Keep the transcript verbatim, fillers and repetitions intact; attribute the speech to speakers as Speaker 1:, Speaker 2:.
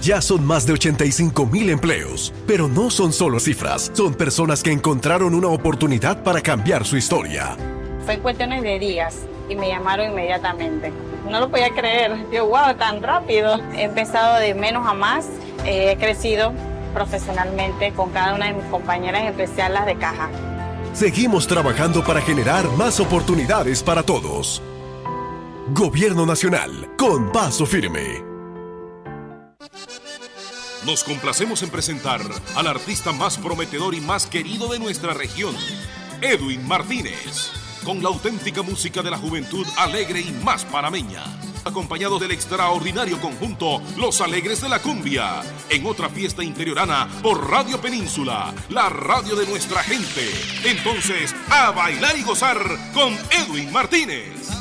Speaker 1: Ya son más de ochenta y cinco mil empleos, pero no son solo cifras, son personas que encontraron una oportunidad para cambiar su historia.
Speaker 2: Fue en cuestiones de días y me llamaron inmediatamente. No lo podía creer, yo, wow, tan rápido. He empezado de menos a más, eh, he crecido profesionalmente con cada una de mis compañeras, en especial las de caja.
Speaker 1: Seguimos trabajando para generar más oportunidades para todos. Gobierno Nacional, con paso firme.
Speaker 3: Nos complacemos en presentar al artista más prometedor y más querido de nuestra región, Edwin Martínez, con la auténtica música de la juventud alegre y más panameña, acompañado del extraordinario conjunto Los Alegres de la Cumbia, en otra fiesta interiorana por Radio Península, la radio de nuestra gente. Entonces, a bailar y gozar con Edwin Martínez.